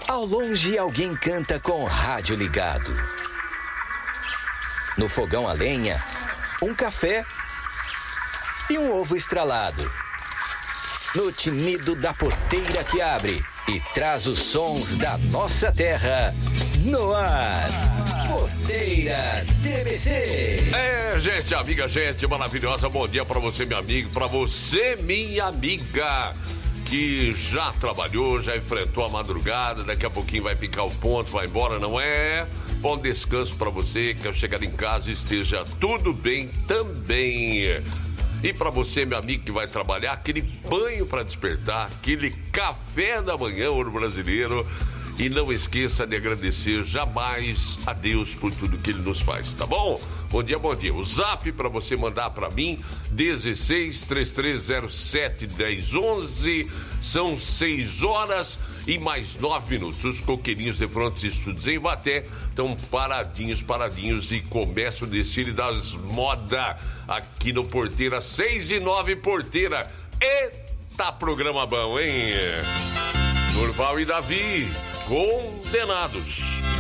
Ao longe, alguém canta com o rádio ligado. No fogão a lenha, um café e um ovo estralado. No tinido da porteira que abre e traz os sons da nossa terra, no ar. Porteira TBC. Gente, amiga, gente maravilhosa, bom dia pra você, meu amigo, pra você, minha amiga, que já trabalhou, já enfrentou a madrugada, daqui a pouquinho vai picar o ponto, vai embora, não é? Bom descanso pra você, que ao chegar em casa esteja tudo bem também. E pra você, meu amigo, que vai trabalhar, aquele banho pra despertar, aquele café da manhã, ouro brasileiro. E não esqueça de agradecer jamais a Deus por tudo que Ele nos faz, tá bom? Bom dia, bom dia. O zap para você mandar para mim, 16-3307-1011. São 6 horas e mais 9 minutos. Os coqueirinhos de Frontes Estudos em Ibaté estão paradinhos e começam o desfile das modas aqui no Porteira 6 e 9 Porteira. Eita, programa bom, hein? Durval e Davi, condenados.